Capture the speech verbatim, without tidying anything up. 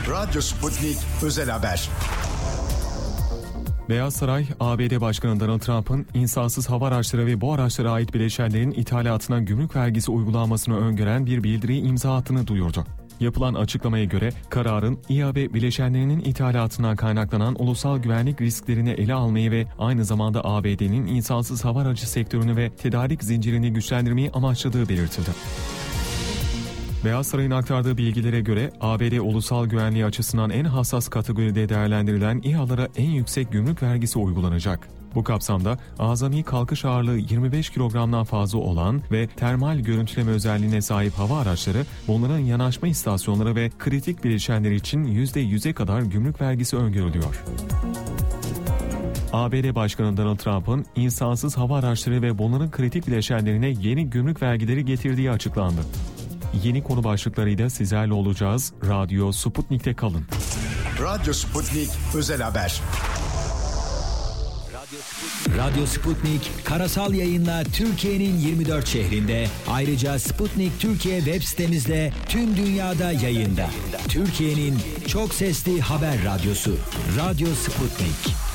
Radyo Sputnik Özel Haber. Beyaz Saray, A B D Başkanı Donald Trump'ın insansız hava araçları ve bu araçlara ait bileşenlerin ithalatına gümrük vergisi uygulanmasını öngören bir bildiriyi imza attığını duyurdu. Yapılan açıklamaya göre kararın İ A ve bileşenlerinin ithalatından kaynaklanan ulusal güvenlik risklerini ele almayı ve aynı zamanda A B D'nin insansız hava aracı sektörünü ve tedarik zincirini güçlendirmeyi amaçladığı belirtildi. Beyaz Saray'ın aktardığı bilgilere göre A B D ulusal güvenliği açısından en hassas kategoride değerlendirilen İ H A'lara en yüksek gümrük vergisi uygulanacak. Bu kapsamda azami kalkış ağırlığı yirmi beş kilogramdan fazla olan ve termal görüntüleme özelliğine sahip hava araçları, bunların yanaşma istasyonları ve kritik bileşenleri için yüzde yüze kadar gümrük vergisi öngörülüyor. A B D Başkanı Donald Trump'ın insansız hava araçları ve bunların kritik bileşenlerine yeni gümrük vergileri getirdiği açıklandı. Yeni konu başlıklarıyla sizlerle olacağız. Radyo Sputnik'te kalın. Radyo Sputnik Özel Haber. Radyo Sputnik karasal yayınla Türkiye'nin yirmi dört şehrinde, ayrıca Sputnik Türkiye web sitemizde tüm dünyada yayında. Türkiye'nin çok sesli haber radyosu Radyo Sputnik.